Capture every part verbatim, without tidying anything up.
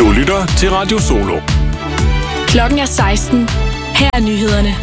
Du lytter til Radio Solo. Klokken er seksten. Her er nyhederne.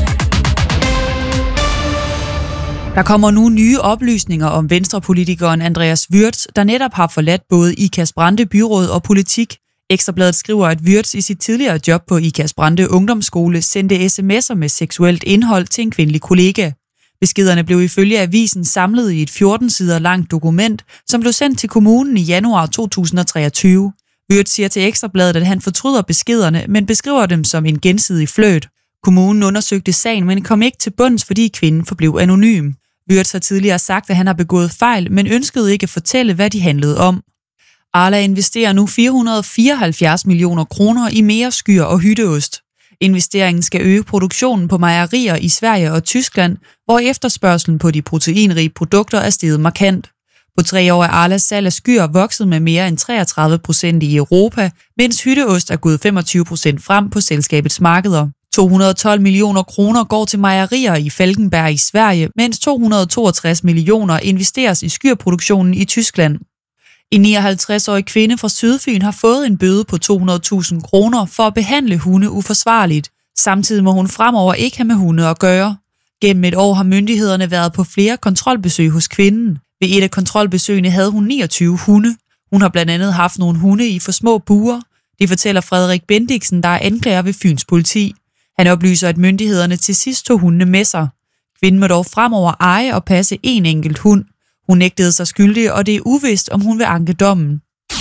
Der kommer nu nye oplysninger om venstrepolitikeren Andreas Würtz, der netop har forladt både Ikast Brande Byråd og politik. Ekstrabladet skriver, at Würtz i sit tidligere job på Ikast Brande Ungdomsskole sendte sms'er med seksuelt indhold til en kvindelig kollega. Beskederne blev ifølge avisen samlet i et fjorten sider langt dokument, som blev sendt til kommunen i januar to tusind og treogtyve. Würtz siger til Ekstrabladet, at han fortryder beskederne, men beskriver dem som en gensidig flirt. Kommunen undersøgte sagen, men kom ikke til bunds, fordi kvinden forblev anonym. Würtz har tidligere sagt, at han har begået fejl, men ønskede ikke at fortælle, hvad de handlede om. Arla investerer nu fire hundrede og fireoghalvfjerds millioner kroner i mere skyr og hytteost. Investeringen skal øge produktionen på mejerier i Sverige og Tyskland, hvor efterspørgselen på de proteinrige produkter er steget markant. På tre år er Arlas salg af skyr vokset med mere end treogtredive procent i Europa, mens hytteost er gået femogtyve procent frem på selskabets markeder. to hundrede og tolv millioner kroner går til mejerier i Falkenberg i Sverige, mens to hundrede og toogtres millioner investeres i skyrproduktionen i Tyskland. En nioghalvtreds-årig kvinde fra Sydfyn har fået en bøde på to hundrede tusind kroner for at behandle hunde uforsvarligt. Samtidig må hun fremover ikke have med hunde at gøre. Gennem et år har myndighederne været på flere kontrolbesøg hos kvinden. Ved et af kontrolbesøgene havde hun niogtyve hunde. Hun har blandt andet haft nogle hunde i for små buer. Det fortæller Frederik Bendiksen, der er anklager ved Fyns politi. Han oplyser, at myndighederne til sidst tog hundene med sig. Kvinden må dog fremover eje og passe en enkelt hund. Hun nægtede sig skyldig, og det er uvist, om hun vil anke dommen.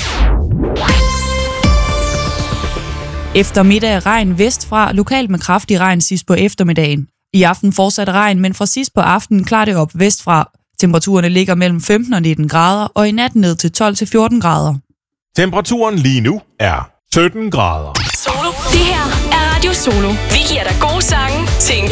Eftermiddag regn vestfra, lokalt med kraftig regn sidst på eftermiddagen. I aften fortsat regn, men fra sidst på aftenen klarer det op vestfra. Temperaturerne ligger mellem femten og nitten grader, og i nat ned til tolv til fjorten grader. Temperaturen lige nu er sytten grader. Solo. Det her er Radio Solo. Vi giver dig gode sange til en